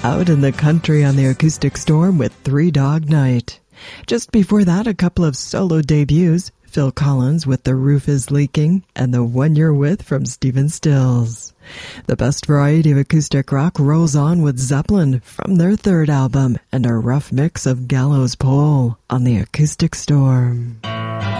Out in the Country on the Acoustic Storm with Three Dog Night. Just before that, a couple of solo debuts, Phil Collins with The Roof is Leaking and The One You're With from Stephen Stills. The best variety of acoustic rock rolls on with Zeppelin from their third album and a rough mix of Gallows Pole on the Acoustic Storm.